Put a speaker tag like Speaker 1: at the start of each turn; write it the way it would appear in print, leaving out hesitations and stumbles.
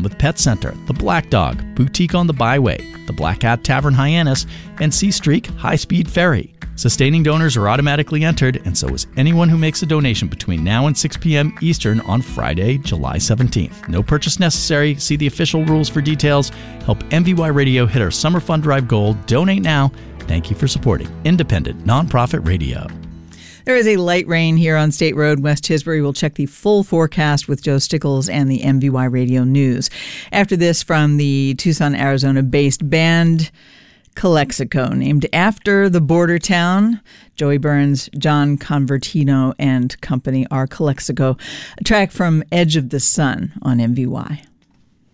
Speaker 1: Falmouth Pet Center, the Black Dog, Boutique on the Byway, the Black Hat Tavern Hyannis, and Sea Streak High Speed Ferry. Sustaining donors are automatically entered, and so is anyone who makes a donation between now and 6 p.m. Eastern on Friday, July 17th. No purchase necessary. See the official rules for details. Help MVY Radio hit our Summer Fund Drive goal. Donate now. Thank you for supporting independent nonprofit radio.
Speaker 2: There is a light rain here on State Road, West Tisbury. We'll check the full forecast with Joe Stickles and the MVY Radio News. After this, from the Tucson, Arizona-based band Calexico, named after the border town. Joey Burns, John Convertino, and company are Calexico. A track from Edge of the Sun on MVY.